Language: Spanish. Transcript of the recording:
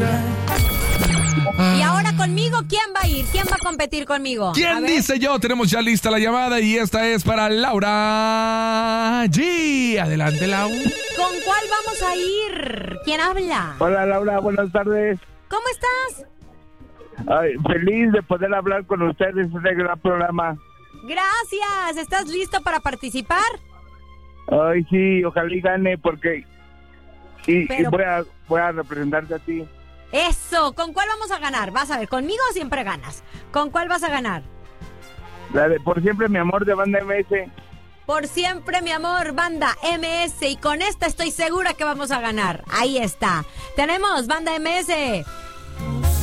Y ahora conmigo, ¿quién va a ir? ¿Quién va a competir conmigo? ¿Quién dice yo? Tenemos ya lista la llamada y esta es para Laura G. Adelante, Lau. ¿Con cuál vamos a ir? ¿Quién habla? Hola Laura, buenas tardes. ¿Cómo estás? Ay, feliz de poder hablar con ustedes en este gran programa. Gracias. ¿Estás listo para participar? Ay, sí, ojalá y gane porque Pero- voy a representarte a ti. Eso. ¿Con cuál vamos a ganar? Vas a ver, conmigo siempre ganas. ¿Con cuál vas a ganar? La de Por Siempre Mi Amor de Banda MS. Por siempre, mi amor, Banda MS. Y con esta estoy segura que vamos a ganar. Ahí está. Tenemos Banda MS.